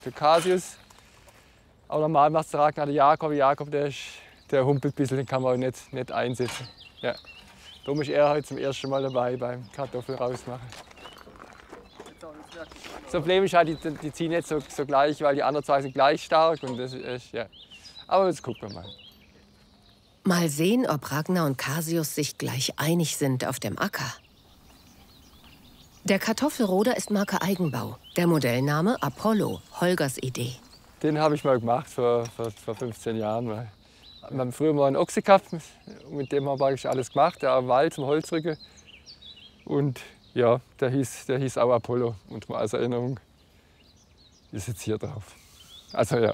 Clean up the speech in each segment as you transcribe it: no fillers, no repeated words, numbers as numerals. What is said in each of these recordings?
Der Casius, auch normal macht es der Ragnar, der Jakob. Jakob, der humpelt ein bisschen, den kann man auch nicht einsetzen. Ja. Darum ist er heute zum ersten Mal dabei beim Kartoffel rausmachen. Das Problem ist halt, die ziehen nicht so gleich, weil die anderen zwei sind gleich stark. Und das ist, ja. Aber jetzt gucken wir mal. Mal sehen, ob Ragnar und Casius sich gleich einig sind auf dem Acker. Der Kartoffelroder ist Marke Eigenbau. Der Modellname Apollo, Holgers Idee. Den habe ich mal gemacht vor 15 Jahren. Wir haben früher mal einen Ochse gehabt, mit dem haben wir eigentlich alles gemacht. Der am Wald zum Holzrücken. Und ja, der hieß auch Apollo. Und mal als Erinnerung ist jetzt hier drauf. Also ja.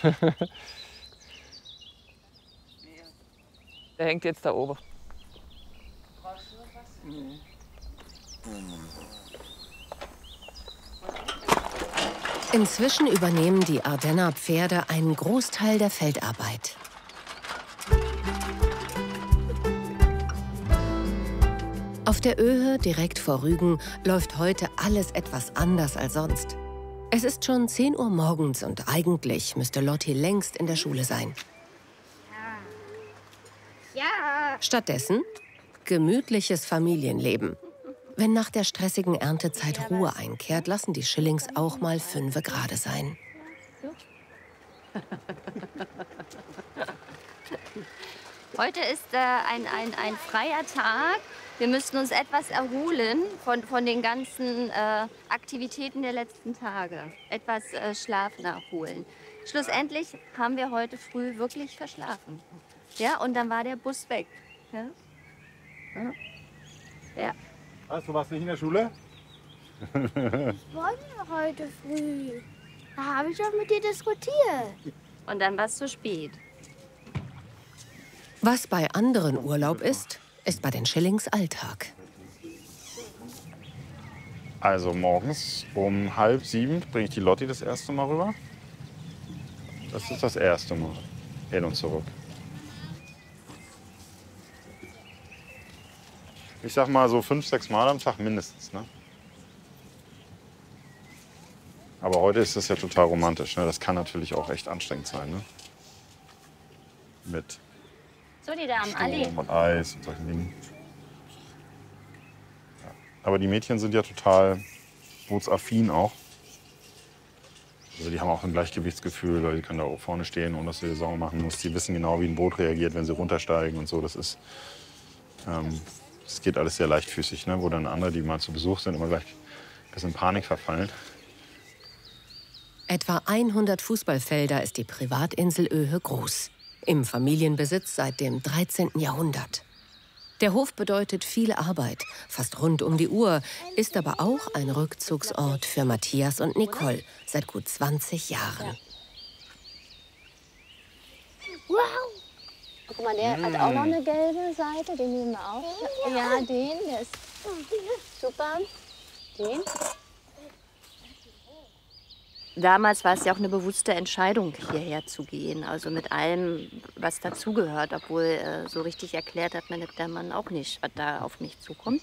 Der hängt jetzt da oben. Inzwischen übernehmen die Ardenner Pferde einen Großteil der Feldarbeit. Auf der Öhe direkt vor Rügen läuft heute alles etwas anders als sonst. Es ist schon 10 Uhr morgens und eigentlich müsste Lotti längst in der Schule sein. Ja. Stattdessen gemütliches Familienleben. Wenn nach der stressigen Erntezeit Ruhe einkehrt, lassen die Schillings auch mal 5 gerade sein. Heute ist ein freier Tag. Wir müssen uns etwas erholen von den ganzen Aktivitäten der letzten Tage. Etwas Schlaf nachholen. Schlussendlich haben wir heute früh wirklich verschlafen. Ja, und dann war der Bus weg. Ja. Ja. Was, du warst nicht in der Schule? Ich wollte heute früh. Da habe ich doch mit dir diskutiert. Und dann war es zu spät. Was bei anderen Urlaub ist, ist bei den Schillings Alltag. Also morgens um 6:30 bringe ich die Lotti das erste Mal rüber. Das ist das erste Mal. Hin und zurück. Ich sag mal so 5, 6 Mal am Tag mindestens. Ne? Aber heute ist das ja total romantisch. Ne? Das kann natürlich auch echt anstrengend sein. Ne? Mit So, die Damen, alle. Strom und Eis und solchen Dingen. Ja. Aber die Mädchen sind ja total bootsaffin auch. Also die haben auch ein Gleichgewichtsgefühl, weil die können da vorne stehen, ohne dass sie Sorgen machen muss. Die wissen genau, wie ein Boot reagiert, wenn sie runtersteigen und so. Das geht alles sehr leichtfüßig, ne? Wo dann andere, die mal zu Besuch sind, immer gleich ein bisschen in Panik verfallen. Etwa 100 Fußballfelder ist die Privatinsel Öhe groß. Im Familienbesitz seit dem 13. Jahrhundert. Der Hof bedeutet viel Arbeit, fast rund um die Uhr, ist aber auch ein Rückzugsort für Matthias und Nicole seit gut 20 Jahren. Wow. Guck mal, der hat auch noch eine gelbe Seite. Den nehmen wir auch. Ja, der ist super. Den. Damals war es ja auch eine bewusste Entscheidung, hierher zu gehen. Also mit allem, was dazugehört. Obwohl so richtig erklärt hat mir der Mann auch nicht, was da auf mich zukommt.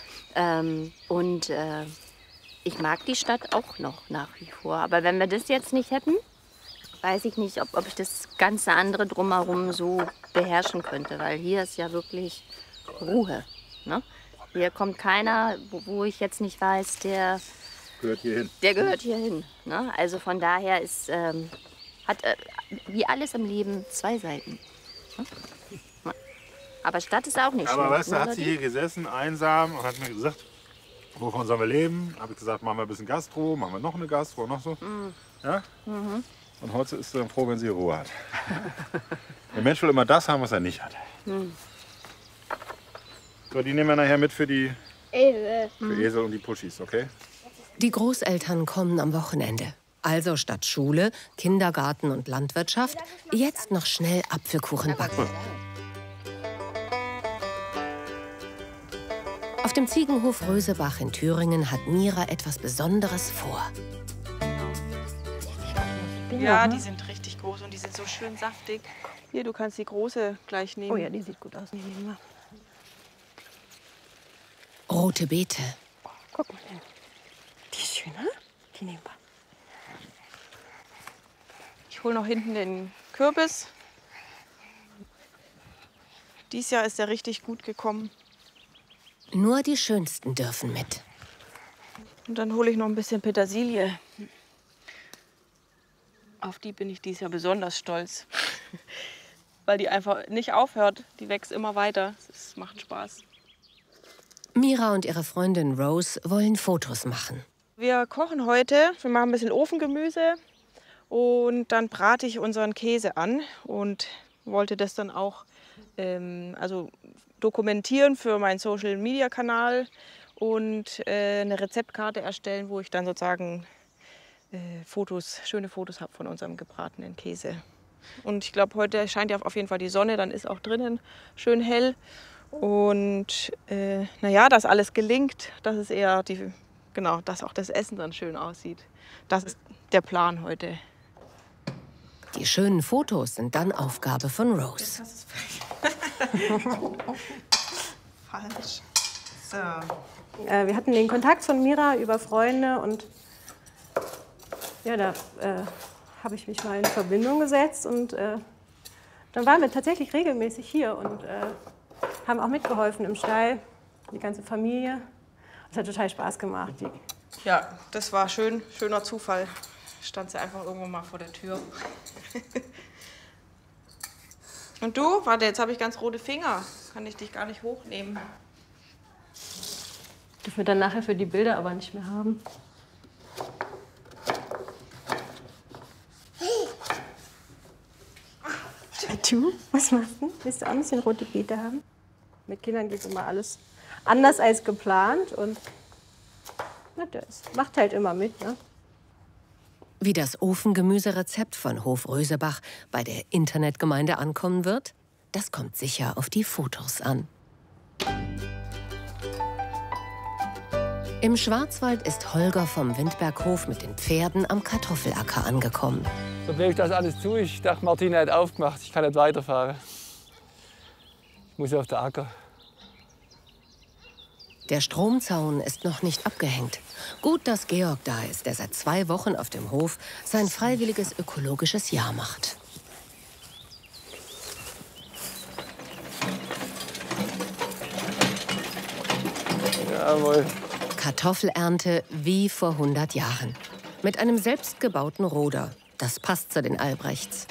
Ich mag die Stadt auch noch nach wie vor. Aber wenn wir das jetzt nicht hätten, weiß ich nicht, ob ich das ganze andere drumherum so beherrschen könnte. Weil hier ist ja wirklich Ruhe. Ne? Hier kommt keiner, wo ich jetzt nicht weiß, der Gehört hier hin. Der gehört hier hin. Ne? Also von daher hat wie alles im Leben 2 Seiten. Ne? Aber Stadt ist auch nicht Aber schlecht, weißt du, ne, hat sie hier gesessen, einsam, und hat mir gesagt, wovon sollen wir leben? Habe ich gesagt, machen wir ein bisschen Gastro, machen wir noch eine Gastro, noch so. Ja? Und heute ist sie dann froh, wenn sie Ruhe hat. Der Mensch will immer das haben, was er nicht hat. So, die nehmen wir nachher mit für Esel und die Puschis, okay? Die Großeltern kommen am Wochenende. Also statt Schule, Kindergarten und Landwirtschaft, jetzt noch schnell Apfelkuchen backen. Auf dem Ziegenhof Rösebach in Thüringen hat Mira etwas Besonderes vor. Ja, die sind richtig groß und die sind so schön saftig. Hier, du kannst die große gleich nehmen. Oh ja, die sieht gut aus. Rote Beete. Guck mal, die ist schön, ne? Die nehmen wir. Ich hole noch hinten den Kürbis. Dieses Jahr ist er richtig gut gekommen. Nur die Schönsten dürfen mit. Und dann hole ich noch ein bisschen Petersilie. Auf die bin ich dieses Jahr besonders stolz. Weil die einfach nicht aufhört. Die wächst immer weiter. Es macht Spaß. Mira und ihre Freundin Rose wollen Fotos machen. Wir kochen heute. Wir machen ein bisschen Ofengemüse. Und dann brate ich unseren Käse an. Und wollte das dann auch dokumentieren für meinen Social-Media-Kanal. Und eine Rezeptkarte erstellen, wo ich dann sozusagen schöne Fotos habe von unserem gebratenen Käse. Und ich glaube, heute scheint ja auf jeden Fall die Sonne, dann ist auch drinnen schön hell. Und naja, dass alles gelingt, dass es eher dass auch das Essen dann schön aussieht. Das ist der Plan heute. Die schönen Fotos sind dann Aufgabe von Rose. Falsch. So. Wir hatten den Kontakt von Mira über Freunde und ja, da habe ich mich mal in Verbindung gesetzt und dann waren wir tatsächlich regelmäßig hier und haben auch mitgeholfen im Stall, die ganze Familie. Das hat total Spaß gemacht. Ja, das war schöner Zufall. Stand sie einfach irgendwo mal vor der Tür. Und du? Warte, jetzt habe ich ganz rote Finger. Kann ich dich gar nicht hochnehmen. Dürfen wir dann nachher für die Bilder aber nicht mehr haben. Du, was machst du? Willst du auch ein bisschen rote Beete haben? Mit Kindern geht immer alles anders als geplant und na, das macht halt immer mit, ne? Wie das Ofengemüserezept von Hof Rösebach bei der Internetgemeinde ankommen wird, das kommt sicher auf die Fotos an. Im Schwarzwald ist Holger vom Windberghof mit den Pferden am Kartoffelacker angekommen. So blieb das alles zu. Ich dachte, Martina hat aufgemacht, ich kann nicht weiterfahren. Ich muss auf den Acker. Der Stromzaun ist noch nicht abgehängt. Gut, dass Georg da ist, der seit 2 Wochen auf dem Hof sein freiwilliges ökologisches Jahr macht. Jawohl. Kartoffelernte wie vor 100 Jahren. Mit einem selbstgebauten Roder. Das passt zu den Albrechts.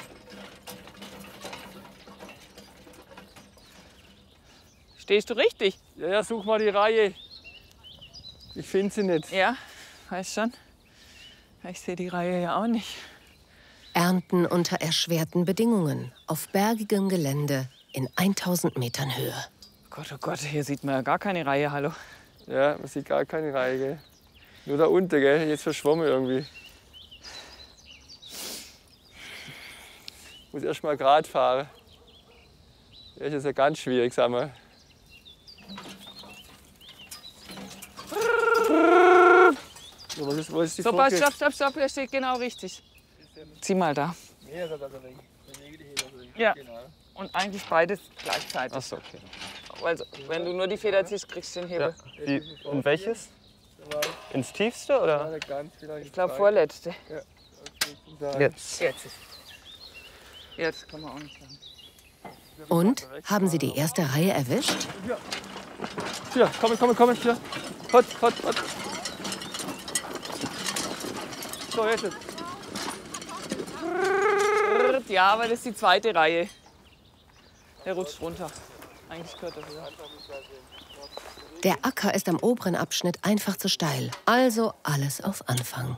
Stehst du richtig? Ja, such mal die Reihe. Ich finde sie nicht. Ja, weiß schon. Ich sehe die Reihe ja auch nicht. Ernten unter erschwerten Bedingungen, auf bergigem Gelände in 1000 Metern Höhe. Oh Gott, hier sieht man ja gar keine Reihe, hallo. Ja, man sieht gar keine Reihe, gell? Nur da unten, gell? Jetzt verschwommen irgendwie. Ich muss erst mal gerade fahren. Das ist ja ganz schwierig, sag mal. Wo ist die Super, stopp, der steht genau richtig. Zieh mal da. Ja, und eigentlich beides gleichzeitig. Ach so, okay. Also, wenn du nur die Feder ziehst, kriegst du den Hebel. Ja. Und welches? Ins tiefste oder? Ich glaube vorletzte. Jetzt. Jetzt kann man auch nicht sagen. Und, haben Sie die erste Reihe erwischt? Hier, komm, hier. Hot. So, jetzt. Ja, aber das ist die zweite Reihe. Der rutscht runter. Eigentlich gehört das wieder. Der Acker ist am oberen Abschnitt einfach zu steil. Also alles auf Anfang.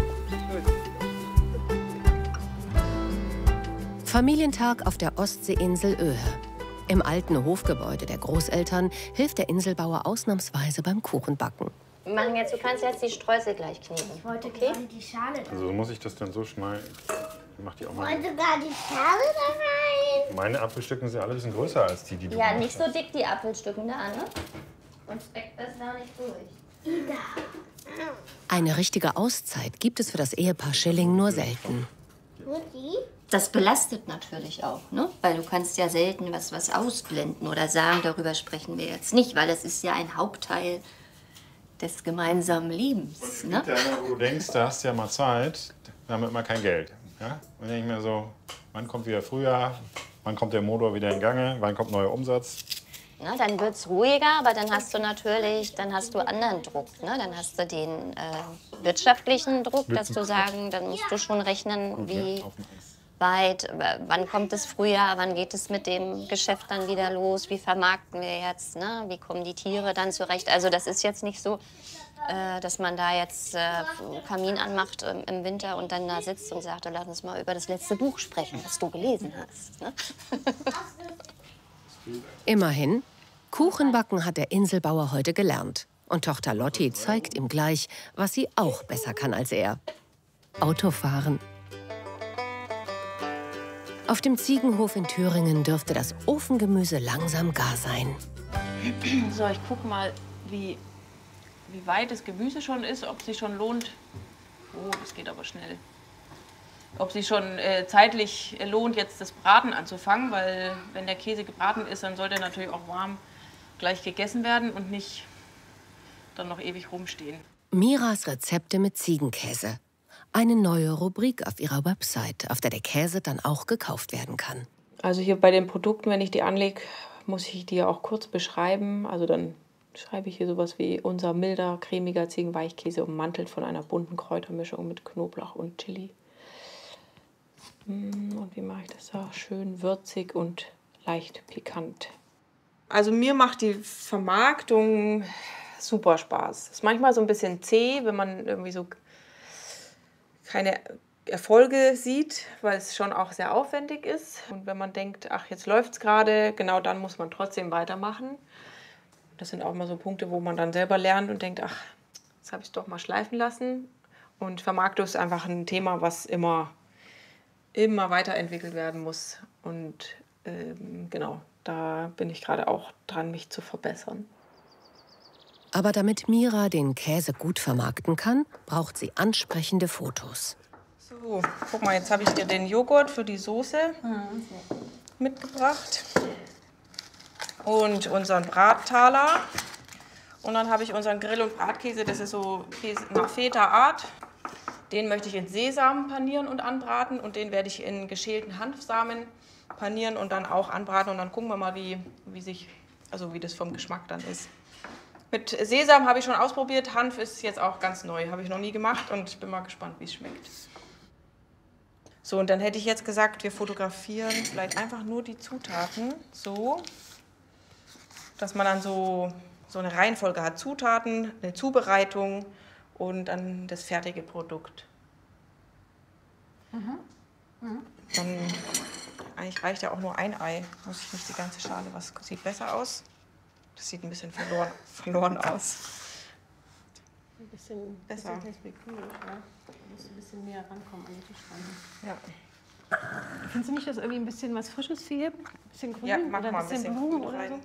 Familientag auf der Ostseeinsel Oehe. Im alten Hofgebäude der Großeltern hilft der Inselbauer ausnahmsweise beim Kuchenbacken. Wir machen jetzt, du kannst jetzt die Streusel gleich kneten. Ich wollte gerne die Schale da. Also muss ich das dann so schneiden? Ich mach die auch mal. Ich wollte gar die Schale da rein. Meine Apfelstücken sind alle ein bisschen größer als die du Ja, gemacht nicht so hast. dick die Apfelstücken da, ne? Sonst wächst das da nicht durch. Eine richtige Auszeit gibt es für das Ehepaar Schilling nur selten. Das belastet natürlich auch, ne? Weil du kannst ja selten was ausblenden oder sagen, darüber sprechen wir jetzt nicht, weil es ist ja ein Hauptteil des gemeinsamen Lebens, ne? Ja, wo du denkst, da hast du ja mal Zeit, wir haben immer kein Geld. Ja? Und denke ich mir so, wann kommt wieder Frühjahr, wann kommt der Motor wieder in Gange, wann kommt neuer Umsatz? Na, dann wird es ruhiger, aber dann hast du natürlich, anderen Druck. Ne? Dann hast du den wirtschaftlichen Druck, dass du sagen, dann musst du schon rechnen, wie weit, wann kommt das Frühjahr, wann geht es mit dem Geschäft dann wieder los, wie vermarkten wir jetzt, ne? Wie kommen die Tiere dann zurecht. Also das ist jetzt nicht so, dass man da jetzt Kamin anmacht im Winter und dann da sitzt und sagt, lass uns mal über das letzte Buch sprechen, was du gelesen hast. Ne? Immerhin, Kuchenbacken hat der Inselbauer heute gelernt. Und Tochter Lotti zeigt ihm gleich, was sie auch besser kann als er. Autofahren. Auf dem Ziegenhof in Thüringen dürfte das Ofengemüse langsam gar sein. So, ich guck mal, wie weit das Gemüse schon ist, ob es sich schon lohnt. Oh, das geht aber schnell. Ob sich schon zeitlich lohnt, jetzt das Braten anzufangen, weil wenn der Käse gebraten ist, dann sollte er natürlich auch warm gleich gegessen werden und nicht dann noch ewig rumstehen. Miras Rezepte mit Ziegenkäse. Eine neue Rubrik auf ihrer Website, auf der der Käse dann auch gekauft werden kann. Also hier bei den Produkten, wenn ich die anlege, muss ich die ja auch kurz beschreiben. Also dann schreibe ich hier sowas wie: unser milder, cremiger Ziegenweichkäse ummantelt von einer bunten Kräutermischung mit Knoblauch und Chili. Und wie mache ich das da? Schön würzig und leicht pikant. Also mir macht die Vermarktung super Spaß. Ist manchmal so ein bisschen zäh, wenn man irgendwie so keine Erfolge sieht, weil es schon auch sehr aufwendig ist. Und wenn man denkt, ach, jetzt läuft es gerade, genau dann muss man trotzdem weitermachen. Das sind auch mal so Punkte, wo man dann selber lernt und denkt, ach, jetzt habe ich es doch mal schleifen lassen. Und Vermarktung ist einfach ein Thema, was immer weiterentwickelt werden muss. Und genau, da bin ich gerade auch dran, mich zu verbessern. Aber damit Mira den Käse gut vermarkten kann, braucht sie ansprechende Fotos. So, guck mal, jetzt habe ich dir den Joghurt für die Soße mitgebracht. Und unseren Brattaler. Und dann habe ich unseren Grill- und Bratkäse, das ist so Käse nach Feta-Art. Den möchte ich in Sesam panieren und anbraten. Und den werde ich in geschälten Hanfsamen panieren und dann auch anbraten. Und dann gucken wir mal, wie das vom Geschmack dann ist. Mit Sesam habe ich schon ausprobiert. Hanf ist jetzt auch ganz neu, habe ich noch nie gemacht und bin mal gespannt, wie es schmeckt. So, und dann hätte ich jetzt gesagt, wir fotografieren vielleicht einfach nur die Zutaten, so, dass man dann so eine Reihenfolge hat. Zutaten, eine Zubereitung und dann das fertige Produkt. Dann eigentlich reicht ja auch nur ein Ei, muss ich nicht die ganze Schale. Was sieht besser aus? Das sieht ein bisschen verloren aus. Ein bisschen besser. Perspektive, ja. Du musst ein bisschen näher rankommen an die Tischrande. Ja. Findest du nicht, dass irgendwie ein bisschen was Frisches fehlt? Ein bisschen Grün Ja, mach oder mal ein bisschen Blumen oder rein.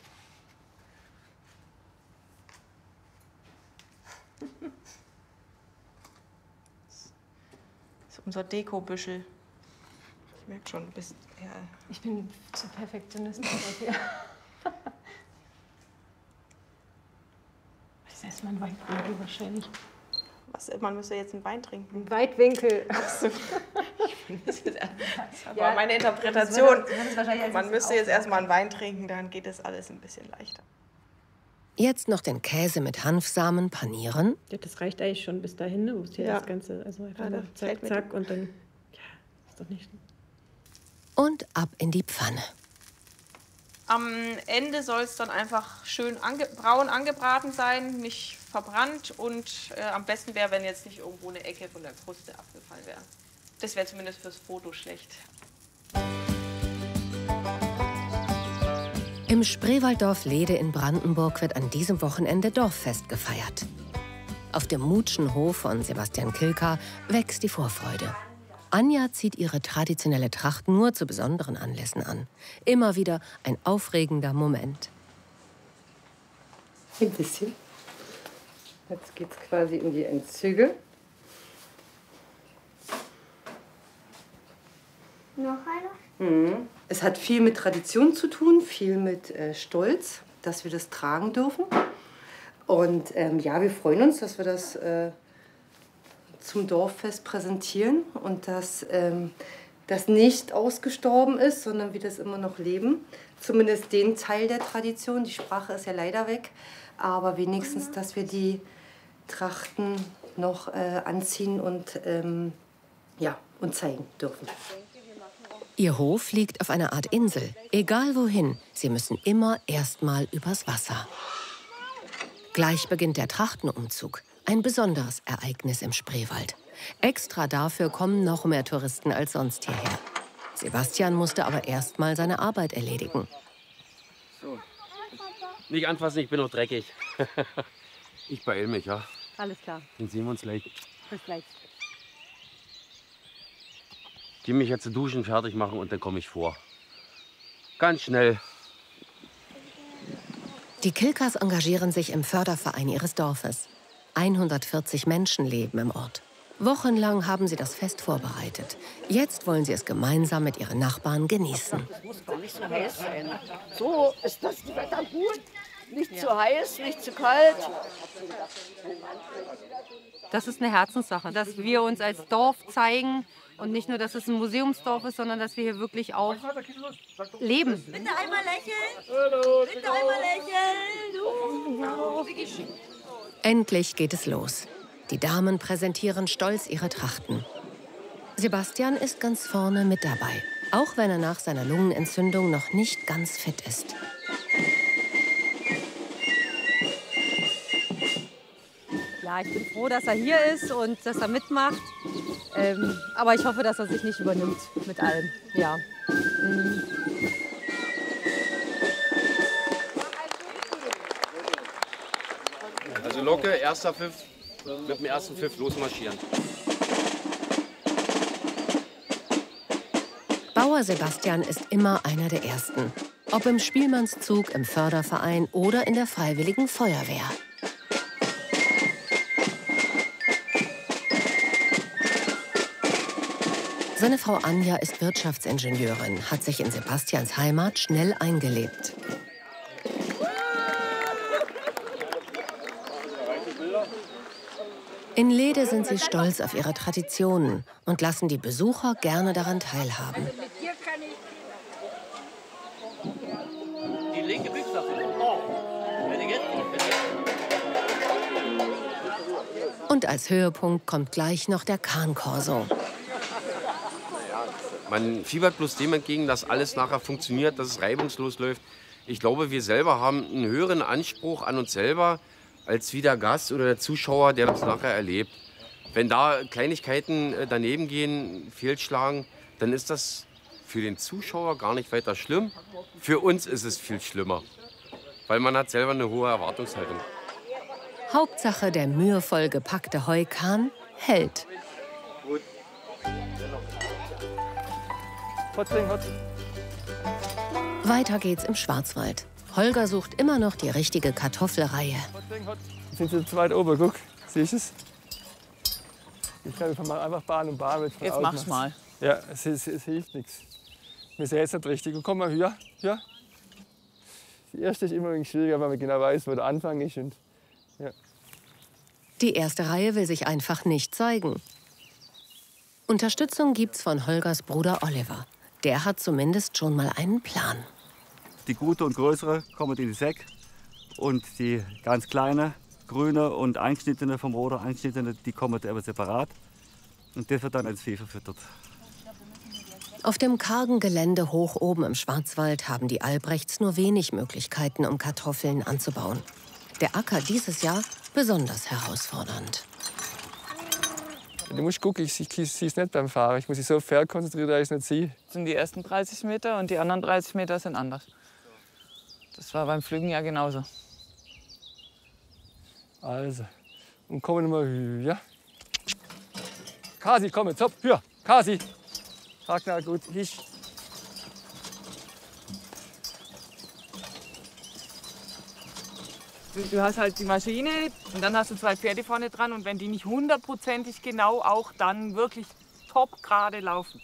so? Das ist unser Dekobüschel. Ich merke schon, du bist... Ja. Ich bin zu Perfektionismus dafür. Das ist erstmal ein Weitwinkel wahrscheinlich. Man müsste jetzt einen Wein trinken. Ein Weitwinkel. Das war meine Interpretation. Man müsste jetzt erstmal einen Wein trinken, dann geht das alles ein bisschen leichter. Jetzt noch den Käse mit Hanfsamen panieren. Ja, das reicht eigentlich schon bis dahin, ne? Wo hier das Ganze, also einfach mal zack, zack und dann, ja, ist doch nicht... Und ab in die Pfanne. Am Ende soll es dann einfach schön braun angebraten sein, nicht verbrannt und am besten wäre, wenn jetzt nicht irgendwo eine Ecke von der Kruste abgefallen wäre. Das wäre zumindest fürs Foto schlecht. Im Spreewalddorf Lede in Brandenburg wird an diesem Wochenende Dorffest gefeiert. Auf dem Mutschenhof von Sebastian Kilka wächst die Vorfreude. Anja zieht ihre traditionelle Tracht nur zu besonderen Anlässen an. Immer wieder ein aufregender Moment. Ein bisschen. Jetzt geht es quasi um die Endzüge. Noch einer? Es hat viel mit Tradition zu tun, viel mit Stolz, dass wir das tragen dürfen. Und ja, wir freuen uns, dass wir das zum Dorffest präsentieren und dass das nicht ausgestorben ist, sondern wir das immer noch leben. Zumindest den Teil der Tradition. Die Sprache ist ja leider weg, aber wenigstens, dass wir die Trachten noch anziehen und, und zeigen dürfen. Ihr Hof liegt auf einer Art Insel. Egal wohin, sie müssen immer erstmal übers Wasser. Gleich beginnt der Trachtenumzug. Ein besonderes Ereignis im Spreewald. Extra dafür kommen noch mehr Touristen als sonst hierher. Sebastian musste aber erst mal seine Arbeit erledigen. So. Nicht anfassen, ich bin noch dreckig. Ich beeil mich, ja. Alles klar. Dann sehen wir uns gleich. Bis gleich. Die mich jetzt zu duschen, fertig machen und dann komme ich vor. Ganz schnell. Die Kilkas engagieren sich im Förderverein ihres Dorfes. 140 Menschen leben im Ort. Wochenlang haben sie das Fest vorbereitet. Jetzt wollen sie es gemeinsam mit ihren Nachbarn genießen. Es muss gar nicht so heiß sein. So ist das Wetter gut. Nicht zu heiß, nicht zu kalt. Das ist eine Herzenssache, dass wir uns als Dorf zeigen und nicht nur, dass es ein Museumsdorf ist, sondern dass wir hier wirklich auch leben. Bitte einmal lächeln. Bitte einmal lächeln. Endlich geht es los. Die Damen präsentieren stolz ihre Trachten. Sebastian ist ganz vorne mit dabei, auch wenn er nach seiner Lungenentzündung noch nicht ganz fit ist. Ja, ich bin froh, dass er hier ist und dass er mitmacht. Aber ich hoffe, dass er sich nicht übernimmt mit allem. Ja. Also Locke, erster Pfiff, mit dem ersten Pfiff losmarschieren. Bauer Sebastian ist immer einer der Ersten. Ob im Spielmannszug, im Förderverein oder in der Freiwilligen Feuerwehr. Seine Frau Anja ist Wirtschaftsingenieurin, hat sich in Sebastians Heimat schnell eingelebt. In Lede sind sie stolz auf ihre Traditionen und lassen die Besucher gerne daran teilhaben. Die linke Büchse. Und als Höhepunkt kommt gleich noch der Kahn-Korso. Man fiebert bloß dem entgegen, dass alles nachher funktioniert, dass es reibungslos läuft. Ich glaube, wir selber haben einen höheren Anspruch an uns selber, als wie der Gast oder der Zuschauer, der das nachher erlebt. Wenn da Kleinigkeiten daneben gehen, fehlschlagen, dann ist das für den Zuschauer gar nicht weiter schlimm. Für uns ist es viel schlimmer, weil man hat selber eine hohe Erwartungshaltung. Hauptsache, der mühevoll gepackte Heukahn hält. Gut. Weiter geht's im Schwarzwald. Holger sucht immer noch die richtige Kartoffelreihe. Jetzt sind sie zu weit oben, guck. Siehst du es? Ich kann einfach Bahn und Bahn mit. Jetzt mach's mal. Ja, es hilft nichts. Wir sehen jetzt nicht richtig. Und komm mal hier. Hier. Die erste ist immer ein wenig schwieriger, weil man genau weiß, wo der Anfang ist. Und, ja. Die erste Reihe will sich einfach nicht zeigen. Unterstützung gibt's von Holgers Bruder Oliver. Der hat zumindest schon mal einen Plan. Die gute und größere kommen in die Säck und die ganz kleine, grüne und eingeschnittene vom Roder eingeschnittene, die kommen eben separat und das wird dann als Vieh verfüttert. Auf dem kargen Gelände hoch oben im Schwarzwald haben die Albrechts nur wenig Möglichkeiten, um Kartoffeln anzubauen. Der Acker dieses Jahr besonders herausfordernd. Du musst gucken, ich sehe es nicht beim Fahren. Ich muss mich so fair konzentrieren, dass ich es nicht sehe. Das sind die ersten 30 Meter und die anderen 30 Meter sind anders. Das war beim Pflügen ja genauso. Also, und kommen wir mal hier. Kasi, komm jetzt, hopp, hier, Kasi. Ragnar, gut, ich. Du hast halt die Maschine und dann hast du 2 Pferde vorne dran und wenn die nicht hundertprozentig genau auch dann wirklich top gerade laufen,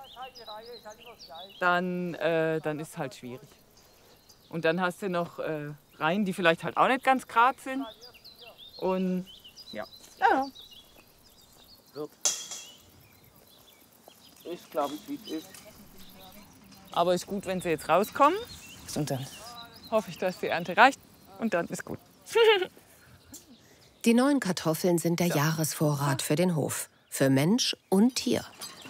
dann ist es halt schwierig. Und dann hast du noch Reihen, die vielleicht halt auch nicht ganz gerade sind. Und ja. wird. Ist, glaube ich, wie es ist. Aber ist gut, wenn sie jetzt rauskommen. Und dann hoffe ich, dass die Ernte reicht. Und dann ist gut. Die neuen Kartoffeln sind der Jahresvorrat für den Hof. Für Mensch und Tier.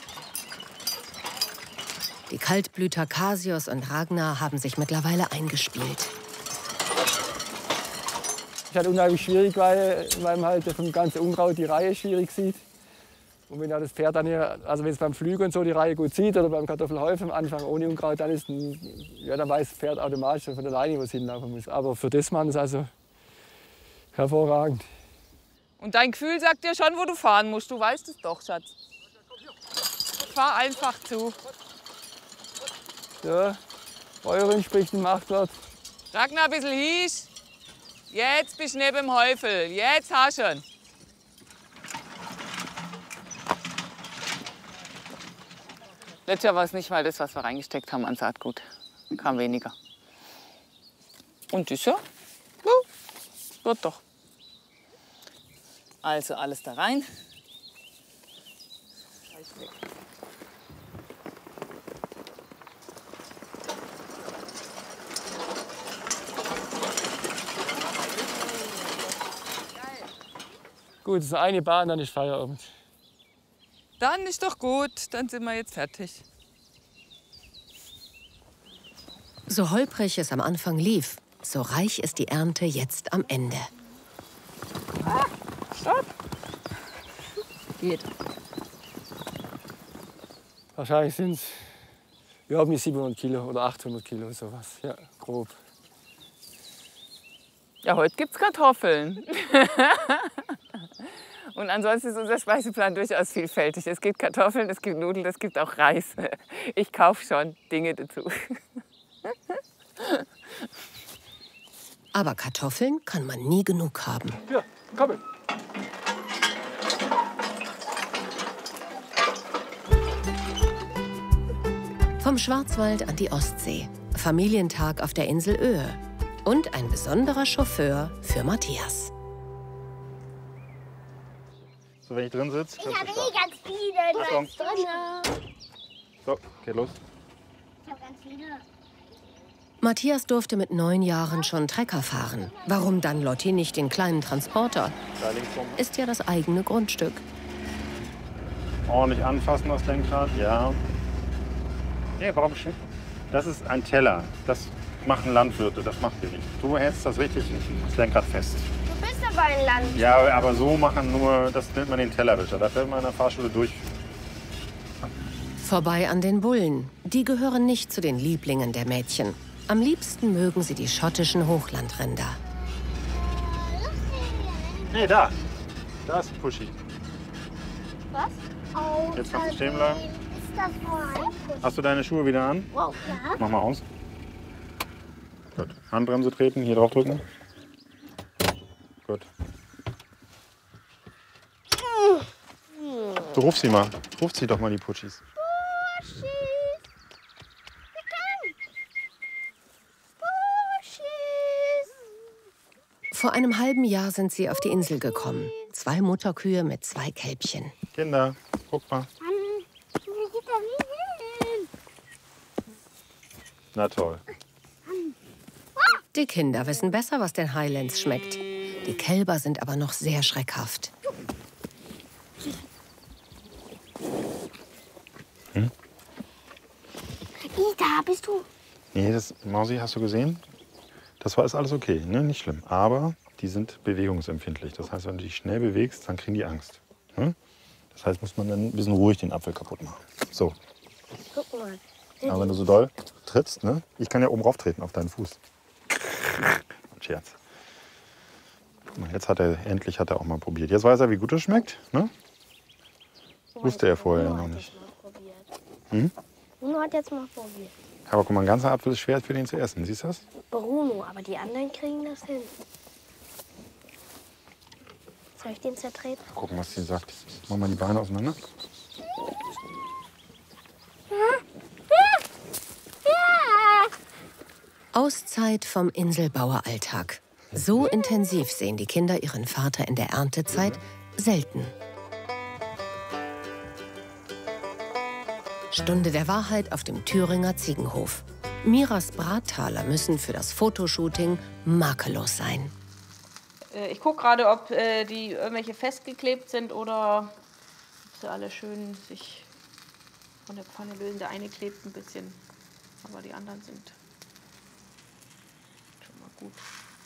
Die Kaltblüter Casius und Ragnar haben sich mittlerweile eingespielt. Es ist halt unheimlich schwierig, weil man halt vom ganzen Unkraut die Reihe schwierig sieht. Und wenn das Pferd dann hier, also wenn es beim Flügen und so die Reihe gut sieht oder beim Kartoffelhäufen am Anfang ohne Unkraut, dann dann weiß das Pferd automatisch von alleine, wo es hinlaufen muss. Aber für das Mann ist also hervorragend. Und dein Gefühl sagt dir schon, wo du fahren musst. Du weißt es doch, Schatz. Fahr einfach zu. Ja, Bäuerin spricht im Machtwort. Ragnar, ein bisschen hieß. Jetzt bist du neben dem Häufel. Jetzt hast du ihn. Letztes Jahr war es nicht mal das, was wir reingesteckt haben an Saatgut. Kam weniger. Und dieses Jahr? Wird doch. Also alles da rein. Gut, das ist eine Bahn, dann ist Feierabend. Dann ist doch gut, dann sind wir jetzt fertig. So holprig es am Anfang lief, so reich ist die Ernte jetzt am Ende. Stopp! Geht. Wahrscheinlich sind es um die 700 Kilo oder 800 Kilo, sowas. Ja, grob. Ja, heute gibt's Kartoffeln. Und ansonsten ist unser Speiseplan durchaus vielfältig. Es gibt Kartoffeln, es gibt Nudeln, es gibt auch Reis. Ich kaufe schon Dinge dazu. Aber Kartoffeln kann man nie genug haben. Ja, komm. Vom Schwarzwald an die Ostsee. Familientag auf der Insel Öhe. Und ein besonderer Chauffeur für Matthias. So, wenn ich drin sitze. Ich habe ganz viele. Achtung. Drin. So, geht los. Ich habe ganz viele. Matthias durfte mit 9 Jahren schon Trecker fahren. Warum dann Lotti nicht den kleinen Transporter? Da links rum. Ist ja das eigene Grundstück. Ordentlich anfassen, das Lenkrad. Ja. Nee, warum schon? Das ist ein Teller. Das machen Landwirte, das macht ihr nicht. Du hältst das richtig, das Lenkrad fest. Du bist aber ein Land. Ja, aber so machen nur, das nennt man den Tellerwischer. Da fällt man in der Fahrschule durch. Vorbei an den Bullen. Die gehören nicht zu den Lieblingen der Mädchen. Am liebsten mögen sie die schottischen Hochlandrinder. Nee, da. Da ist Pushy. Was? Oh, Jetzt kannst du stehen bleiben. Ist das nur ein Push? Hast du deine Schuhe wieder an? Wow. Ja. Mach mal aus. Gut. Handbremse treten, hier drauf drücken. Gut. Du rufst sie mal. Ruft sie doch mal, die Putschis. Vor einem halben Jahr sind sie auf die Insel gekommen. 2 Mutterkühe mit 2 Kälbchen. Kinder, guck mal. Na toll. Die Kinder wissen besser, was den Highlands schmeckt. Die Kälber sind aber noch sehr schreckhaft. Da bist du. Nee, das, Mausi, hast du gesehen? Das war ist alles okay, ne? Nicht schlimm. Aber die sind bewegungsempfindlich. Das heißt, wenn du dich schnell bewegst, dann kriegen die Angst. Hm? Das heißt, muss man dann ein bisschen ruhig den Apfel kaputt machen. So. Guck mal. Aber wenn du so doll trittst, ne? Ich kann ja oben rauf treten auf deinen Fuß. Scherz. Guck mal, jetzt endlich hat er auch mal probiert. Jetzt weiß er, wie gut es schmeckt, ne? Wusste er vorher noch nicht. Hm? Bruno hat jetzt mal probiert. Aber guck mal, ein ganzer Apfel ist schwer für den zu essen. Siehst du das? Bruno, aber die anderen kriegen das hin. Soll ich den zertreten? Gucken, was sie sagt. Mach mal die Beine auseinander. Auszeit vom Inselbaueralltag. So intensiv sehen die Kinder ihren Vater in der Erntezeit selten. Stunde der Wahrheit auf dem Thüringer Ziegenhof. Miras Brattaler müssen für das Fotoshooting makellos sein. Ich gucke gerade, ob die irgendwelche festgeklebt sind oder ob sie alle schön sich von der Pfanne lösen. Der eine klebt ein bisschen, aber die anderen sind schon mal gut.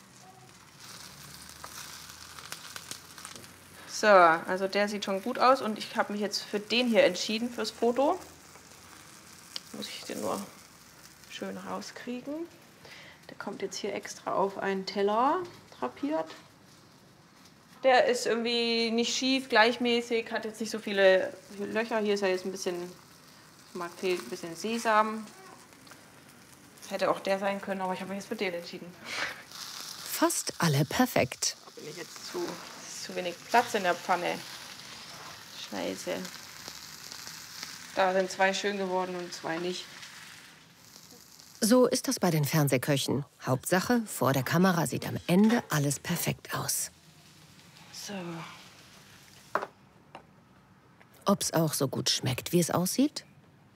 So, also der sieht schon gut aus und ich habe mich jetzt für den hier entschieden, fürs Foto. Muss ich den nur schön rauskriegen. Der kommt jetzt hier extra auf einen Teller drapiert. Der ist irgendwie nicht schief, gleichmäßig, hat jetzt nicht so viele Löcher. Hier ist er jetzt ein bisschen, fehlt ein bisschen Sesam. Das hätte auch der sein können, aber ich habe mich jetzt für den entschieden. Fast alle perfekt. Da bin ich jetzt zu wenig Platz in der Pfanne. Scheiße. Da sind 2 schön geworden und 2 nicht. So ist das bei den Fernsehköchen. Hauptsache, vor der Kamera sieht am Ende alles perfekt aus. So. Ob's auch so gut schmeckt, wie es aussieht?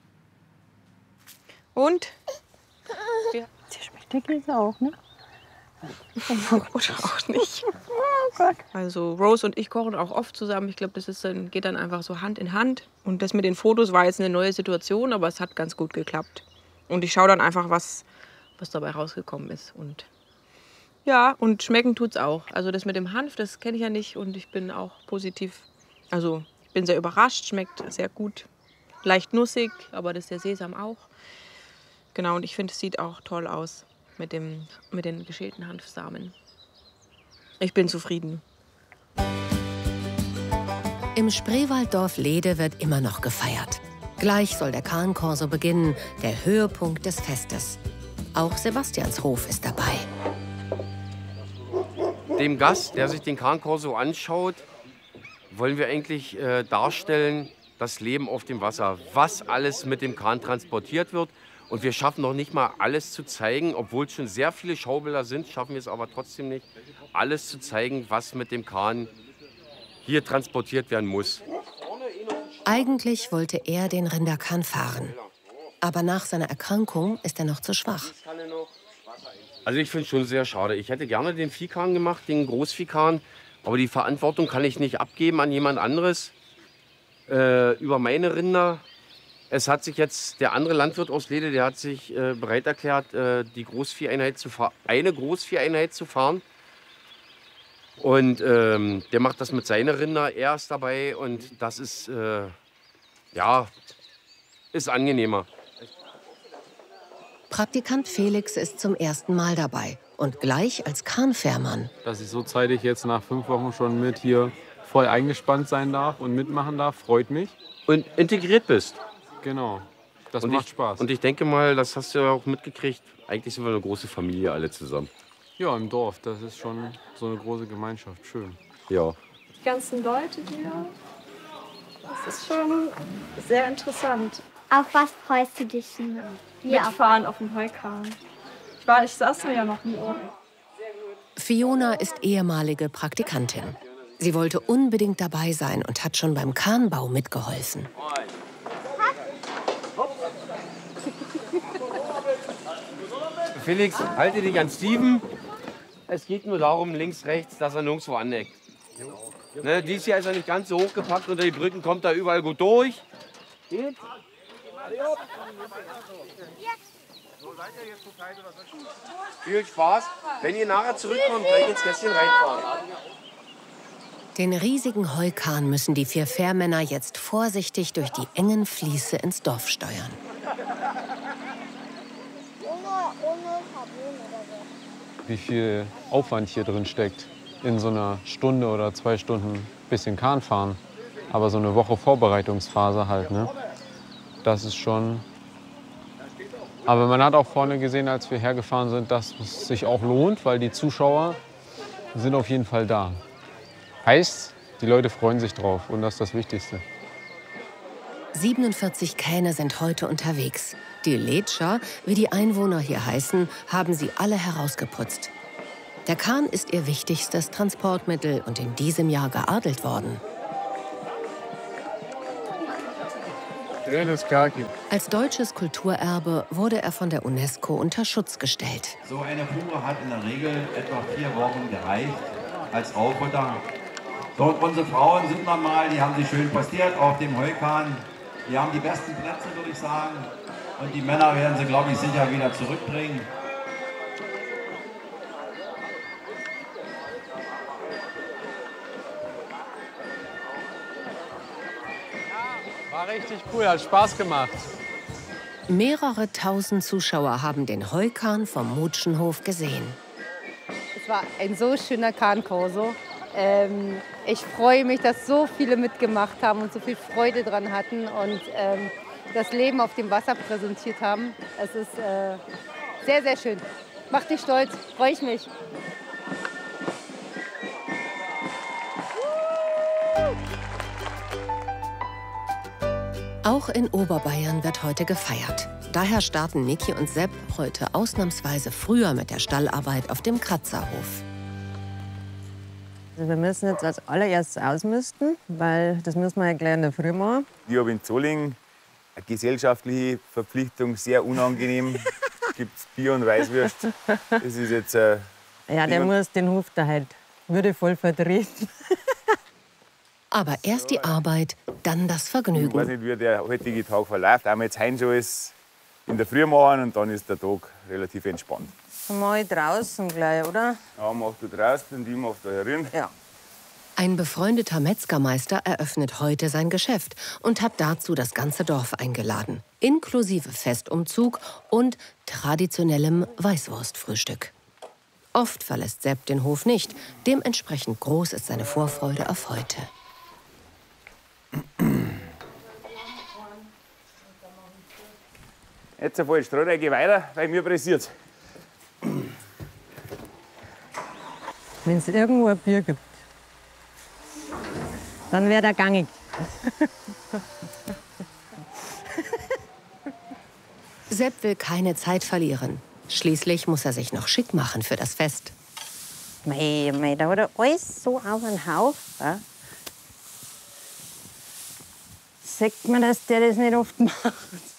Und? Dir schmeckt der Käse auch, ne? Oder auch nicht. Also Rose und ich kochen auch oft zusammen. Ich glaube, das geht dann einfach so Hand in Hand. Und das mit den Fotos war jetzt eine neue Situation, aber es hat ganz gut geklappt. Und ich schaue dann einfach, was dabei rausgekommen ist. Und ja, und schmecken tut's auch. Also das mit dem Hanf, das kenne ich ja nicht. Und ich bin auch positiv, also ich bin sehr überrascht, schmeckt sehr gut. Leicht nussig, aber das ist der Sesam auch. Genau, und ich finde, es sieht auch toll aus mit den geschälten Hanfsamen. Ich bin zufrieden. Im Spreewalddorf Lede wird immer noch gefeiert. Gleich soll der Kahnkorso beginnen, der Höhepunkt des Festes. Auch Sebastianshof ist dabei. Dem Gast, der sich den Kahnkorso anschaut, wollen wir eigentlich darstellen, das Leben auf dem Wasser, was alles mit dem Kahn transportiert wird. Und wir schaffen noch nicht mal alles zu zeigen, obwohl es schon sehr viele Schaubilder sind, schaffen wir es aber trotzdem nicht, alles zu zeigen, was mit dem Kahn hier transportiert werden muss. Eigentlich wollte er den Rinderkahn fahren. Aber nach seiner Erkrankung ist er noch zu schwach. Also ich finde es schon sehr schade. Ich hätte gerne den Viehkahn gemacht, den Großviehkahn. Aber die Verantwortung kann ich nicht abgeben an jemand anderes über meine Rinder. Es hat sich jetzt der andere Landwirt aus Lede, der hat sich bereit erklärt, eine Großvieheinheit zu fahren. Und der macht das mit seinen Rinder. Er ist dabei und das ist, ist angenehmer. Praktikant Felix ist zum ersten Mal dabei und gleich als Kahnfährmann. Dass ich so zeitig jetzt nach 5 Wochen schon mit hier voll eingespannt sein darf und mitmachen darf, freut mich. Und integriert bist. Genau, das macht Spaß. Und ich denke mal, das hast du ja auch mitgekriegt, eigentlich sind wir eine große Familie alle zusammen. Ja, im Dorf, das ist schon so eine große Gemeinschaft, schön. Ja. Die ganzen Leute hier, das ist schon sehr interessant. Auf was freust du dich denn? Mitfahren auf dem Heukahn. Ich saß da ja noch nie oben. Fiona ist ehemalige Praktikantin. Sie wollte unbedingt dabei sein und hat schon beim Kahnbau mitgeholfen. Felix, halte dich an Steven. Es geht nur darum, links, rechts, dass er nirgendwo aneckt. Ne, dies hier ist er nicht ganz so hochgepackt, unter die Brücken kommt er überall gut durch. Geht? Viel Spaß. Wenn ihr nachher zurückkommt, gleich ins Kästchen reinfahren. Den riesigen Heukahn müssen die 4 Fährmänner jetzt vorsichtig durch die engen Fließe ins Dorf steuern. Wie viel Aufwand hier drin steckt. In so einer Stunde oder 2 Stunden bisschen Kahn fahren. Aber so eine Woche Vorbereitungsphase halt, ne? Das ist schon... Aber man hat auch vorne gesehen, als wir hergefahren sind, dass es sich auch lohnt, weil die Zuschauer sind auf jeden Fall da. Heißt, die Leute freuen sich drauf und das ist das Wichtigste. 47 Kähne sind heute unterwegs. Die Letscher, wie die Einwohner hier heißen, haben sie alle herausgeputzt. Der Kahn ist ihr wichtigstes Transportmittel und in diesem Jahr geadelt worden. Als deutsches Kulturerbe wurde er von der UNESCO unter Schutz gestellt. So eine Fuhre hat in der Regel etwa 4 Wochen gereicht als Raufutter. Dort unsere Frauen sind normal, die haben sich schön postiert auf dem Heukahn. Die haben die besten Plätze, würde ich sagen. Und die Männer werden sie, glaube ich, sicher wieder zurückbringen. War richtig cool, hat Spaß gemacht. Mehrere tausend Zuschauer haben den Heukahn vom Mutschenhof gesehen. Es war ein so schöner Kahnkorso. Ich freue mich, dass so viele mitgemacht haben und so viel Freude dran hatten und das Leben auf dem Wasser präsentiert haben. Es ist sehr, sehr schön. Macht dich stolz, freue ich mich. Auch in Oberbayern wird heute gefeiert. Daher starten Niki und Sepp heute ausnahmsweise früher mit der Stallarbeit auf dem Kratzerhof. Also wir müssen jetzt als allererstes ausmisten, weil das müssen wir ja gleich in der Früh machen. Ich habe in Zolling eine gesellschaftliche Verpflichtung, sehr unangenehm. Es gibt Bier und Weißwürst. Das ist jetzt ja, der muss den Hof da halt würdevoll vertreten. Aber erst die Arbeit, dann das Vergnügen. Ich weiß nicht, wie der heutige Tag verläuft. Einmal jetzt heim schon alles in der Früh machen und dann ist der Tag relativ entspannt. Dann mache ich draußen gleich, oder? Ja, mach du draußen und ich mach da herin. Ja. Ein befreundeter Metzgermeister eröffnet heute sein Geschäft und hat dazu das ganze Dorf eingeladen, inklusive Festumzug und traditionellem Weißwurstfrühstück. Oft verlässt Sepp den Hof nicht, dementsprechend groß ist seine Vorfreude auf heute. Jetzt fällt Strohdeige weiter, weil mir pressiert. Wenn es irgendwo ein Bier gibt, dann wäre der gangig. Sepp will keine Zeit verlieren. Schließlich muss er sich noch schick machen für das Fest. Mei, da hat er alles so auf den Haufen. Sagt man, dass der das nicht oft macht.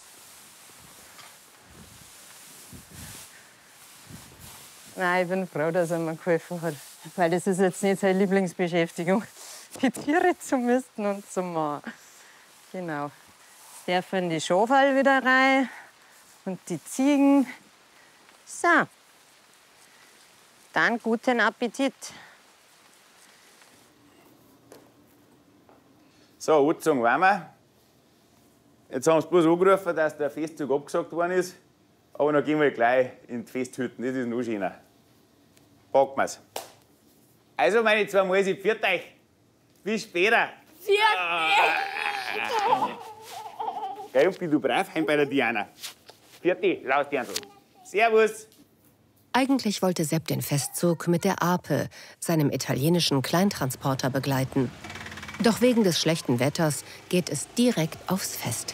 Nein, ich bin froh, dass er mir geholfen hat. Weil das ist jetzt nicht seine Lieblingsbeschäftigung, die Tiere zu misten und zu machen. Genau. Jetzt dürfen die Schafe wieder rein und die Ziegen. So. Dann guten Appetit. So, Utzung waren wir. Jetzt haben sie bloß angerufen, dass der Festzug abgesagt worden ist. Aber dann gehen wir gleich in die Festhütten, das ist noch schöner. Packen wir's. Also, meine zwei Mäuse, pfiat euch. Bis später. Gell, und bist du brav heim bei der Diana. Pfiat dich, laus Dirndl. Servus. Eigentlich wollte Sepp den Festzug mit der Ape, seinem italienischen Kleintransporter, begleiten. Doch wegen des schlechten Wetters geht es direkt aufs Fest.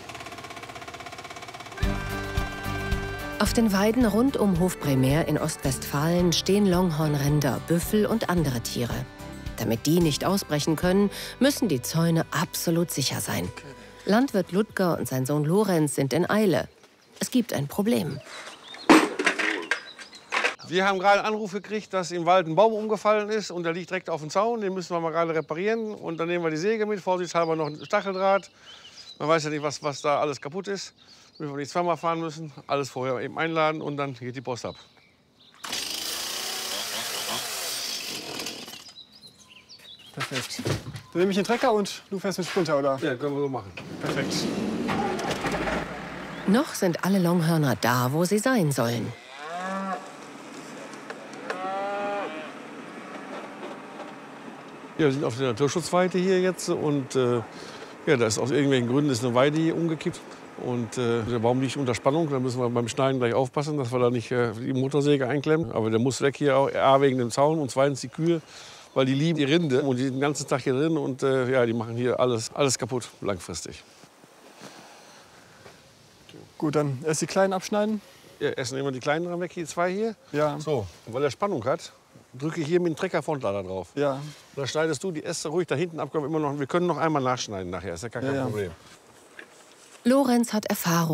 Auf den Weiden rund um Hofbremer in Ostwestfalen stehen Longhornrinder, Büffel und andere Tiere. Damit die nicht ausbrechen können, müssen die Zäune absolut sicher sein. Landwirt Ludger und sein Sohn Lorenz sind in Eile. Es gibt ein Problem. Wir haben gerade einen Anruf gekriegt, dass im Wald ein Baum umgefallen ist und der liegt direkt auf dem Zaun. Den müssen wir mal gerade reparieren. Und dann nehmen wir die Säge mit, vorsichtshalber noch ein Stacheldraht. Man weiß ja nicht, was da alles kaputt ist. Damit wir nicht zweimal fahren müssen. Alles vorher eben einladen und dann geht die Post ab. Perfekt. Dann nehme ich den Trecker und du fährst mit Sprinter, oder? Ja, können wir so machen. Perfekt. Noch sind alle Longhörner da, wo sie sein sollen. Ja, wir sind auf der Naturschutzweide hier jetzt und ja, da ist aus irgendwelchen Gründen ist eine Weide hier umgekippt und der Baum liegt unter Spannung. Da müssen wir beim Schneiden gleich aufpassen, dass wir da nicht die Motorsäge einklemmen. Aber der muss weg hier, auch A, wegen dem Zaun und zweitens die Kühe, weil die lieben die Rinde und die sind den ganzen Tag hier drin und ja, die machen hier alles kaputt langfristig. Gut, dann erst die Kleinen abschneiden. Ja, erst nehmen wir die Kleinen dran weg, die zwei hier. Ja. So, weil er Spannung hat, drücke ich hier mit dem Trecker Frontlader drauf. Ja. Und dann schneidest du die Äste ruhig da hinten ab. Wir können noch einmal nachschneiden nachher, ist ja gar kein Problem. Lorenz hat Erfahrung